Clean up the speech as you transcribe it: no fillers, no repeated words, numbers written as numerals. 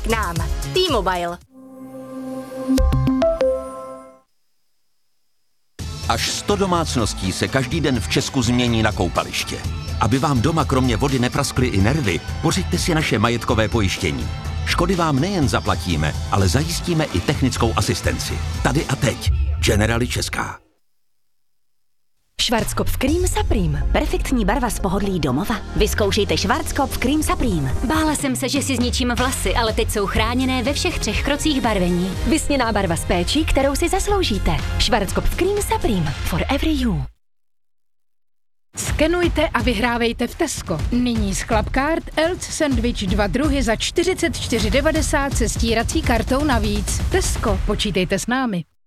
nám. T-Mobile. Až 100 domácností se každý den v Česku změní na koupaliště. Aby vám doma kromě vody nepraskly i nervy, pořiďte si naše majetkové pojištění. Škody vám nejen zaplatíme, ale zajistíme i technickou asistenci. Tady a teď. Generali Česká. Schwarzkopf Cream Supreme. Perfektní barva z pohodlí domova. Vyzkoušejte Schwarzkopf Cream Supreme. Bála jsem se, že si zničím vlasy, ale teď jsou chráněné ve všech 3 krocích barvení. Vysněná barva s péčí, kterou si zasloužíte. Schwarzkopf Cream Supreme. For every you. Skenujte a vyhrávejte v Tesco. Nyní z Clubcard Elch Sandwich 2 druhy za 44,90 se stírací kartou navíc. Tesco, počítejte s námi.